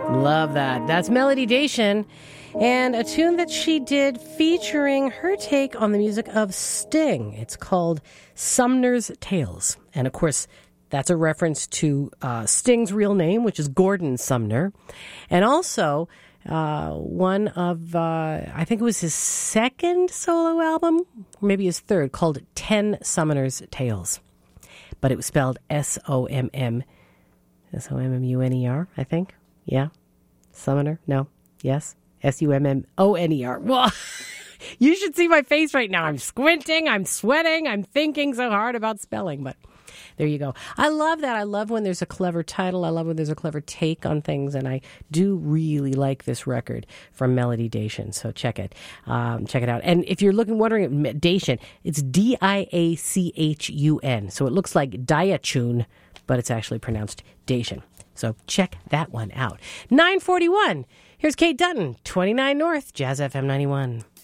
Love that. That's Melody Dacian, and a tune that she did featuring her take on the music of Sting. It's called Sumner's Tales. And of course, that's a reference to Sting's real name, which is Gordon Sumner. And also one of, I think it was his second solo album, or maybe his third, called 10 Summoner's Tales. But it was spelled S-O-M-M-U-N-E-R, I think. Yeah. Summoner? No. Yes. S-U-M-M-O-N-E-R. Well, you should see my face right now. I'm squinting. I'm sweating. I'm thinking so hard about spelling, but there you go. I love that. I love when there's a clever title. I love when there's a clever take on things, and I do really like this record from Melody Dacian. So check it. Check it out. And if you're wondering, Dacian, it's D-I-A-C-H-U-N. So it looks like Diachun, but it's actually pronounced Dacian. So check that one out. 9:41. Here's Kate Dutton, 29 North, Jazz FM 91.